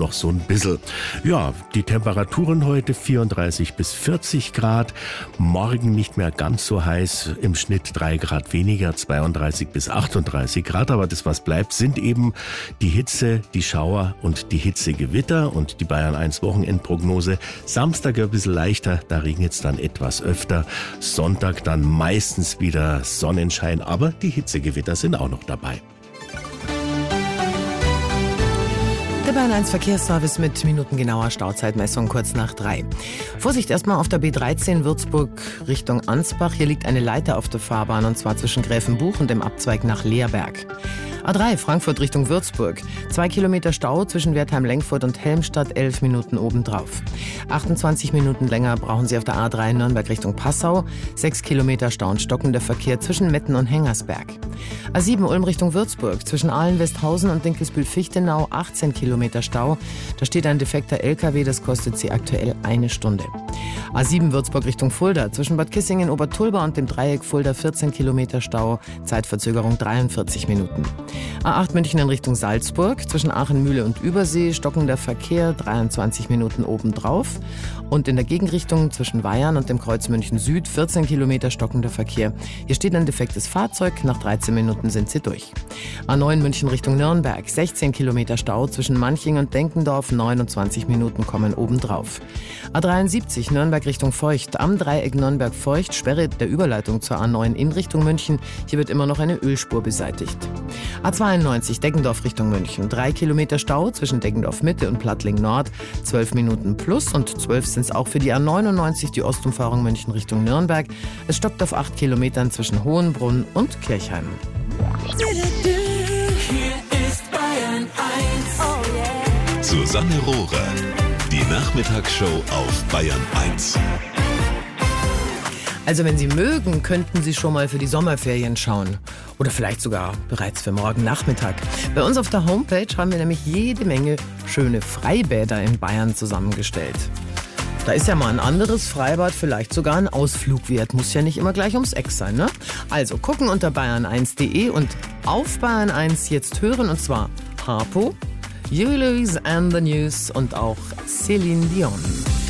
noch so ein bisschen. Ja, die Temperaturen heute 34 bis 40 Grad. Morgen nicht mehr ganz so heiß, im Schnitt 3 Grad weniger, 32 bis 38 Grad. Aber das, was bleibt, sind eben die Hitze, die Schauer und die Hitzegewitter. Und die Bayern 1 Wochenendprognose. Samstag ein bisschen leichter, da regnet es dann etwas öfter. Sonntag dann meistens wieder Sonnenschein, aber die Hitzegewitter sind auch noch dabei. Der Bayern 1 Verkehrsservice mit minutengenauer Stauzeitmessung kurz nach 3. Vorsicht erstmal auf der B13 Würzburg Richtung Ansbach. Hier liegt eine Leiter auf der Fahrbahn und zwar zwischen Gräfenbuch und dem Abzweig nach Leerberg. A3 Frankfurt Richtung Würzburg. 2 Kilometer Stau zwischen Wertheim-Lengfurt und Helmstadt, 11 Minuten obendrauf. 28 Minuten länger brauchen Sie auf der A3 Nürnberg Richtung Passau. 6 Kilometer Stau und stockender Verkehr zwischen Metten und Hengersberg. A7 Ulm Richtung Würzburg. Zwischen Ahlen-Westhausen und Dinkelsbühl-Fichtenau 18 Kilometer Stau. Da steht ein defekter LKW, das kostet Sie aktuell 1 Stunde. A7 Würzburg Richtung Fulda. Zwischen Bad Kissingen, Obertulba und dem Dreieck Fulda 14 Kilometer Stau. Zeitverzögerung 43 Minuten. A8 München in Richtung Salzburg. Zwischen Aachen, Mühle und Übersee stockender Verkehr 23 Minuten obendrauf. Und in der Gegenrichtung zwischen Weyarn und dem Kreuz München Süd 14 Kilometer stockender Verkehr. Hier steht ein defektes Fahrzeug. Nach 13 Minuten sind Sie durch. A9 München Richtung Nürnberg. 16 Kilometer Stau zwischen Manching und Denkendorf. 29 Minuten kommen obendrauf. A73 Nürnberg Richtung Feucht. Am Dreieck Nürnberg-Feucht Sperre der Überleitung zur A9 in Richtung München. Hier wird immer noch eine Ölspur beseitigt. A92 Deggendorf Richtung München. 3 Kilometer Stau zwischen Deggendorf Mitte und Plattling Nord. 12 Minuten plus und 12 sind es auch für die A99, die Ostumfahrung München Richtung Nürnberg. Es stockt auf 8 Kilometern zwischen Hohenbrunn und Kirchheim. Hier ist Bayern 1. Oh yeah. Susanne Rohrer. Die Nachmittagsshow auf Bayern 1. Also wenn Sie mögen, könnten Sie schon mal für die Sommerferien schauen. Oder vielleicht sogar bereits für morgen Nachmittag. Bei uns auf der Homepage haben wir nämlich jede Menge schöne Freibäder in Bayern zusammengestellt. Da ist ja mal ein anderes Freibad, vielleicht sogar ein Ausflug wert. Muss ja nicht immer gleich ums Eck sein, ne? Also gucken unter bayern1.de und auf Bayern 1 jetzt hören. Und zwar Harpo, Julius and the News und auch Celine Dion.